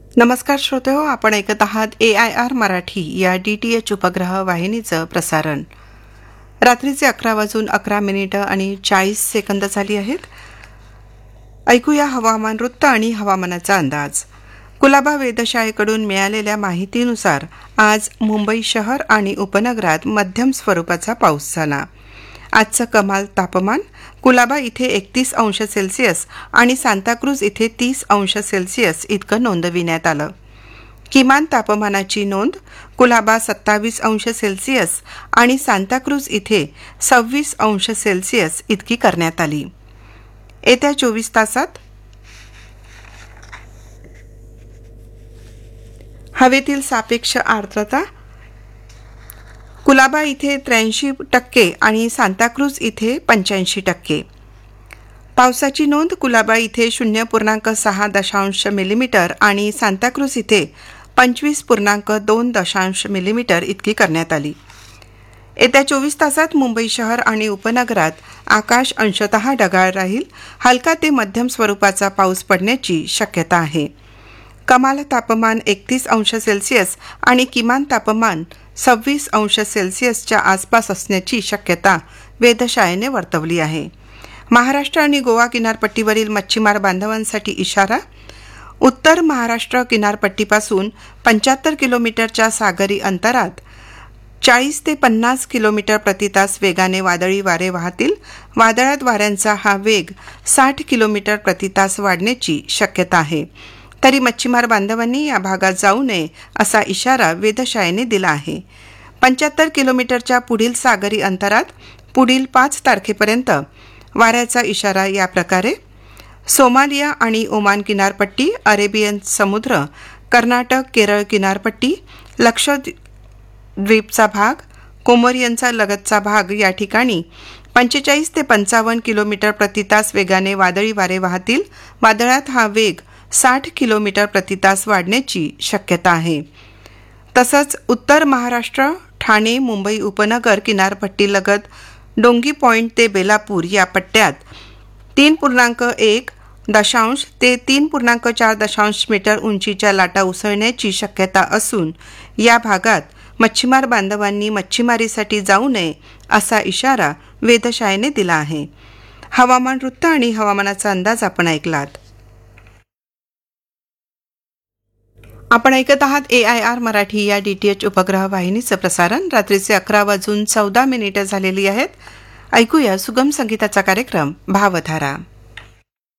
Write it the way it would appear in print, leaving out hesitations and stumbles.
नमस्कार श्रोतेहो, आपण ऐकत आहात AIR मराठी या DTH उपग्रह वाहिनीचं प्रसारण. रात्रीचे 11:11 झाली आहेत. ऐकूया हवामान वृत्त आणि हवामानाचा अंदाज. कुलाबा वेधशाळेकडून मिळालेल्या माहितीनुसार आज मुंबई शहर आणि उपनगरात मध्यम स्वरूपाचा पाऊस झाला. आजचं कमाल तापमान कुलाबा इथे 31 अंश सेल्सिअस आणि सांताक्रूज इथे 30 अंश सेल्सिअस इतकं नोंदविण्यात आलं. किमान तापमानाची नोंद कुलाबा 27 अंश सेल्सिअस आणि सांताक्रूज इथे 26 अंश सेल्सिअस इतकी करण्यात आली. येत्या 24 तासात हवेतील सापेक्ष आर्द्रता कुलाबा इथे 83% आणि सांताक्रूज इथे 85%. पावसाची नोंद कुलाबा इथे 0.6 मिलीमीटर आणि सांताक्रूज इथे 25.2 मिलीमीटर इतकी करण्यात आली. येत्या 24 तासात मुंबई शहर आणि उपनगरात आकाश अंशतः ढगाळ राहील. हलका ते मध्यम स्वरूपाचा पाऊस पडण्याची शक्यता आहे. कमाल तापमान 31 अंश सेल्सिअस आणि किमान तापमान 26 अंश सेल्सिअसच्या आसपास असण्याची शक्यता वेधशाळेने वर्तवली आहे. महाराष्ट्र आणि गोवा किनारपट्टीवरील मच्छीमार बांधवांसाठी इशारा. उत्तर महाराष्ट्र किनारपट्टीपासून 75 किलोमीटरच्या सागरी अंतरात 40 ते 50 किलोमीटर प्रतितास वेगाने वादळी वारे वाहतील. वादळात वाऱ्यांचा हा वेग 60 किलोमीटर प्रतितास वाढण्याची शक्यता आहे. तरी मच्छीमार बांधवांनी या भागात जाऊ नये असा इशारा वेधशाळेने दिला आहे. 75 किलोमीटरच्या पुढील सागरी अंतरात पुढील 5 तारखेपर्यंत वाऱ्याचा इशारा या प्रकारे. सोमालिया आणि ओमान किनारपट्टी, अरेबियन समुद्र, कर्नाटक, केरळ किनारपट्टी, लक्षद्वीपचा भाग, कोमोरियनचा लगतचा भाग या ठिकाणी 45 ते 55 किलोमीटर प्रतितास वेगाने वादळी वारे वाहतील. वादळात हा वेग 60 किलोमीटर प्रतितास वाढण्याची शक्यता आहे. तसंच उत्तर महाराष्ट्र, ठाणे, मुंबई उपनगर किनारपट्टीलगत डोंगी पॉइंट ते बेलापूर या पट्ट्यात 3.1 ते 3.4 मीटर उंचीच्या लाटा उसळण्याची शक्यता असून या भागात मच्छीमार बांधवांनी मच्छीमारीसाठी जाऊ नये असा इशारा वेधशाळेने दिला आहे. हवामान वृत्त आणि हवामानाचा अंदाज आपण ऐकलात. आपण ऐकत आहात AIR मराठी या DTH उपग्रह वाहिनीचं प्रसारण. रात्रीचे 11:14 झालेली आहेत. ऐकूया सुगम संगीताचा कार्यक्रम भावधारा.